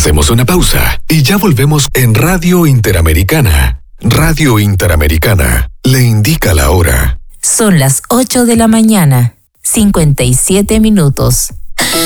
Hacemos una pausa y ya volvemos en Radio Interamericana. Radio Interamericana le indica la hora. Son las 8 de la mañana, 57 minutos.